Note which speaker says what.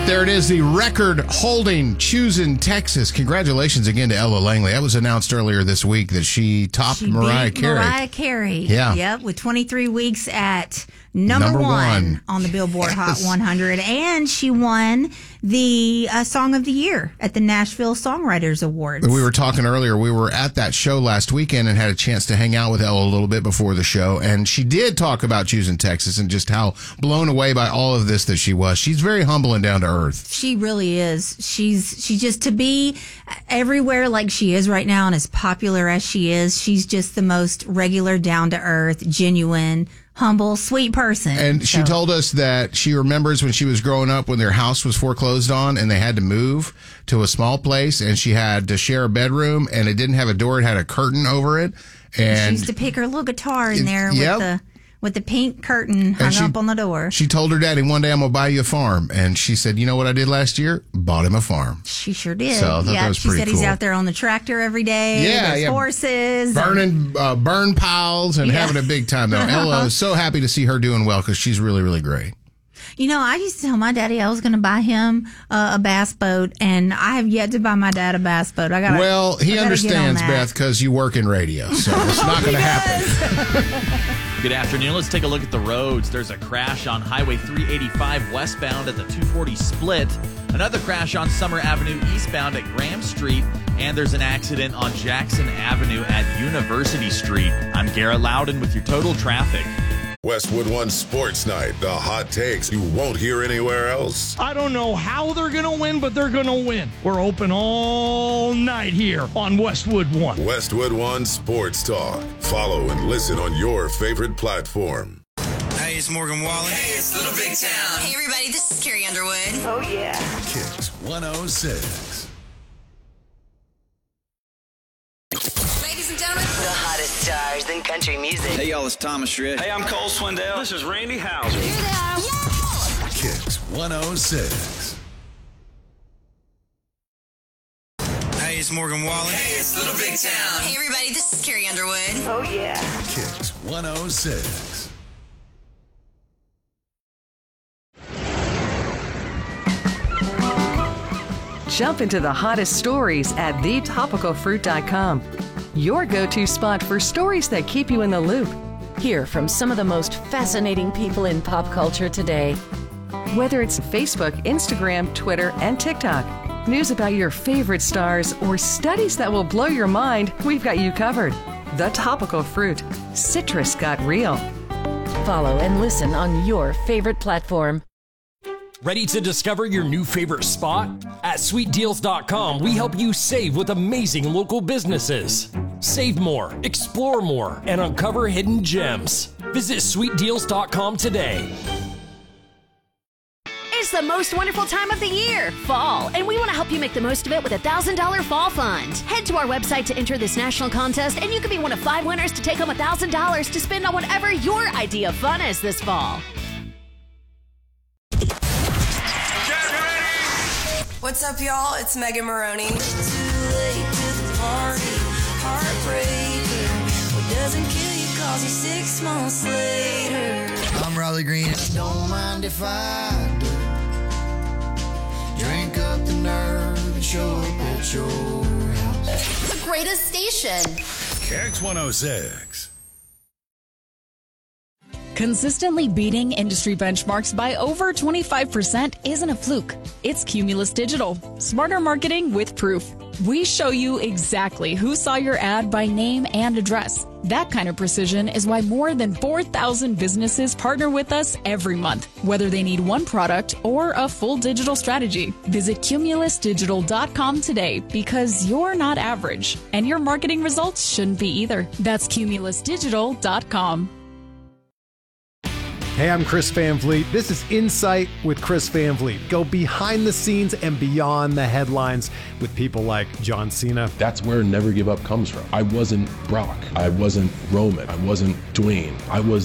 Speaker 1: There it is, the record-holding Choosing Texas. Congratulations again to Ella Langley. That was announced earlier this week that she topped Mariah Carey.
Speaker 2: Mariah Carey.
Speaker 1: Yeah.
Speaker 2: Yep, with 23 weeks at number one on the Billboard Hot 100. And she won the Song of the Year at the Nashville Songwriters Awards.
Speaker 1: We were talking earlier. We were at that show last weekend and had a chance to hang out with Ella a little bit before the show. And she did talk about Choosing Texas and just how blown away by all of this that she was. She's very humble and down to earth.
Speaker 2: She really is. She's just to be everywhere like she is right now and as popular as she is. She's just the most regular, down to earth, genuine, humble, sweet person.
Speaker 1: And she told us that she remembers when she was growing up when their house was foreclosed on and they had to move to a small place and she had to share a bedroom and it didn't have a door. It had a curtain over it. And
Speaker 2: she used to pick her little guitar in there with the pink curtain hung up on the door.
Speaker 1: She told her daddy, one day I'm going to buy you a farm. And she said, you know what I did last year? Bought him a farm.
Speaker 2: She sure did.
Speaker 1: So I thought that was pretty cool.
Speaker 2: She said he's out there on the tractor every day.
Speaker 1: Yeah.
Speaker 2: Horses.
Speaker 1: Burning burn piles and having a big time, though. Ella is so happy to see her doing well because she's really, really great.
Speaker 2: You know, I used to tell my daddy I was going to buy him a bass boat, and I have yet to buy my dad a bass boat.
Speaker 1: He understands, Beth, because you work in radio, so it's not going to happen.
Speaker 3: Good afternoon. Let's take a look at the roads. There's a crash on Highway 385 westbound at the 240 split. Another crash on Summer Avenue eastbound at Graham Street. And there's an accident on Jackson Avenue at University Street. I'm Garrett Loudon with your total traffic.
Speaker 4: Westwood One Sports Night. The hot takes you won't hear anywhere else.
Speaker 5: I don't know how they're going to win, but they're going to win. We're open all night here on Westwood One.
Speaker 4: Westwood One Sports Talk. Follow and listen on your favorite platform.
Speaker 6: Hey, it's Morgan Wallen.
Speaker 7: Hey, it's Little Big Town.
Speaker 8: Hey, everybody, this is Carrie Underwood.
Speaker 7: Oh, yeah.
Speaker 4: Kicks 106.
Speaker 8: Ladies and gentlemen,
Speaker 7: The hottest stars in country music.
Speaker 6: Hey, y'all, it's Thomas Shred.
Speaker 9: Hey, I'm Cole Swindell. This is Randy Houser.
Speaker 8: here they are. Yeah!
Speaker 4: Kicks 106.
Speaker 6: Hey, it's Morgan Wallen.
Speaker 7: Hey, it's Little Big Town.
Speaker 8: Hey, everybody, this is Carrie Underwood.
Speaker 7: Oh, yeah.
Speaker 4: Kicks 106.
Speaker 10: Jump into the hottest stories at thetopicalfruit.com. Your go-to spot for stories that keep you in the loop.
Speaker 11: Hear from some of the most fascinating people in pop culture today.
Speaker 10: Whether it's Facebook, Instagram, Twitter, and TikTok, news about your favorite stars, or studies that will blow your mind, we've got you covered. The Topical Fruit. Citrus got real.
Speaker 11: Follow and listen on your favorite platform.
Speaker 12: Ready to discover your new favorite spot? At sweetdeals.com, we help you save with amazing local businesses. Save more, explore more, and uncover hidden gems. Visit sweetdeals.com today.
Speaker 13: It's the most wonderful time of the year, fall, and we want to help you make the most of it with a $1,000 fall fund. Head to our website to enter this national contest, and you could be one of 5 winners to take home $1,000 to spend on whatever your idea of fun is this fall.
Speaker 14: What's up, y'all? It's Megan Maroney. Too late to the party, heartbreaker. What doesn't kill you calls you 6 months later.
Speaker 15: I'm Riley Green. Don't mind if I do. Drink up the nerve and show up at your house.
Speaker 8: The greatest station.
Speaker 4: Kicks 106.
Speaker 16: Consistently beating industry benchmarks by over 25% isn't a fluke. It's Cumulus Digital. Smarter marketing with proof. We show you exactly who saw your ad by name and address. That kind of precision is why more than 4,000 businesses partner with us every month, whether they need one product or a full digital strategy. Visit cumulusdigital.com today because you're not average, and your marketing results shouldn't be either. That's cumulusdigital.com.
Speaker 17: Hey, I'm Chris Van Vliet. This is Insight with Chris Van Vliet. Go behind the scenes and beyond the headlines with people like John Cena.
Speaker 18: That's where Never Give Up comes from. I wasn't Brock. I wasn't Roman. I wasn't Dwayne. I was